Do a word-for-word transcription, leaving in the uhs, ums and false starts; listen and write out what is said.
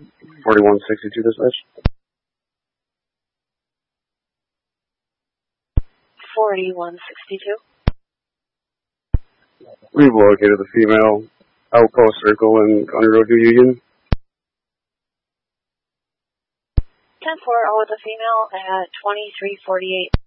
forty-one sixty-two dispatch. forty-one sixty-two. We've located the female outpost circle in County Road two Union. ten four, all with the female at twenty-three forty-eight.